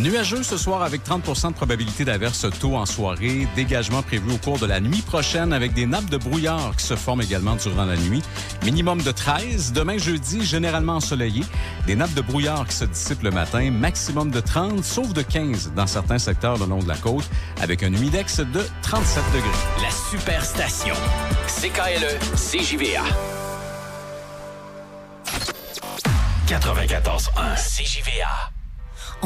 Nuageux ce soir avec 30 % de probabilité d'averse tôt en soirée. Dégagement prévu au cours de la nuit prochaine avec des nappes de brouillard qui se forment également durant la nuit. Minimum de 13. Demain jeudi, généralement ensoleillé. Des nappes de brouillard qui se dissipent le matin. Maximum de 30, sauf de 15 dans certains secteurs le long de la côte avec un humidex de 37 degrés. La Superstation. CKLE, CJVA. 94.1 CJVA.